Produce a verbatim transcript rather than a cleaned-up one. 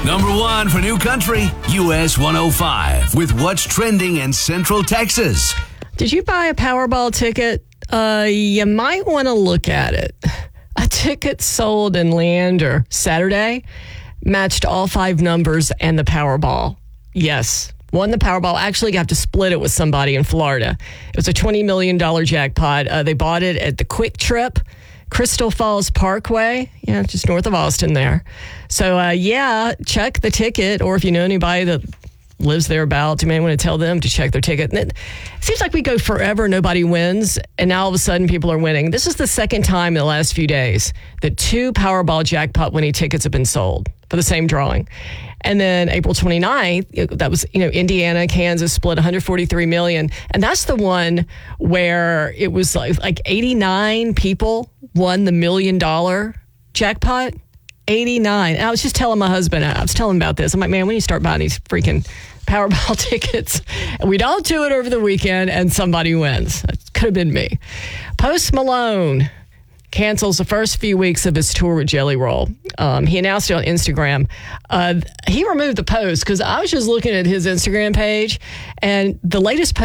Number one for New Country, U S one oh five, with what's trending in Central Texas. Did you buy a Powerball ticket? Uh, you might want to look at it. A ticket sold in Leander Saturday matched all five numbers and the Powerball. Yes, won the Powerball. Actually, got to split it with somebody in Florida. It was a twenty million dollars jackpot. Uh, they bought it at the Quick Trip, Crystal Falls Parkway, yeah, just north of Austin there. So, uh, yeah, check the ticket, or if you know anybody that lives thereabouts, you may want to tell them to check their ticket. And it seems like we go forever, nobody wins, and now all of a sudden people are winning. This is the second time in the last few days that two Powerball jackpot winning tickets have been sold for the same drawing. And then April twenty-ninth, that was, you know, Indiana, Kansas split one hundred forty-three million dollars. And that's the one where it was like, like eighty-nine people won the million dollar jackpot. eighty-nine. And I was just telling my husband, I was telling him about this. I'm like, man, when you start buying these freaking Powerball tickets, and we don't do it over the weekend and somebody wins. It could have been me. Post Malone cancels the first few weeks of his tour with Jelly Roll. Um, he announced it on Instagram. Uh, he removed the post because I was just looking at his Instagram page, and the latest post